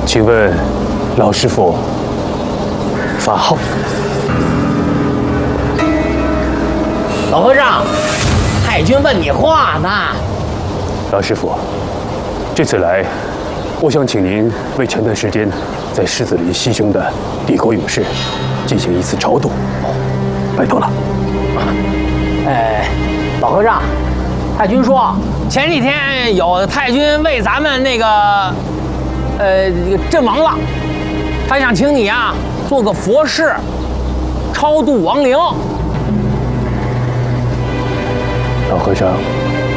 请问老师傅法号？ 老和尚，太君问你话呢。 老师傅，这次来，我想请您为前段时间在狮子林牺牲的地沟勇士进行一次超度，拜托了。 老和尚，太君说前几天有太君为咱们那个阵亡了，他想请你啊做个佛事，超度亡灵。 老和尚，